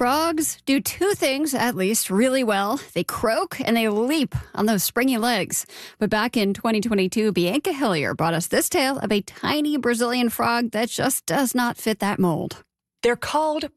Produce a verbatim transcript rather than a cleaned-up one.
Frogs do two things, at least, really well. They croak and they leap on those springy legs. But back in twenty twenty-two, Bianca Hillier brought us this tale of a tiny Brazilian frog that just does not fit that mold. They're called